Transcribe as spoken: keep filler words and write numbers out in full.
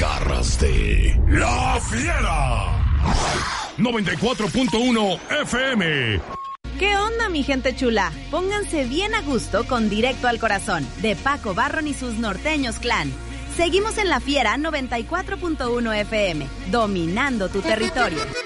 garras de La Fiera. noventa y cuatro punto uno F M. ¿Qué onda, mi gente chula? Pónganse bien a gusto con Directo al Corazón, de Paco Barron y sus norteños clan. Seguimos en La Fiera noventa y cuatro punto uno F M, dominando tu territorio.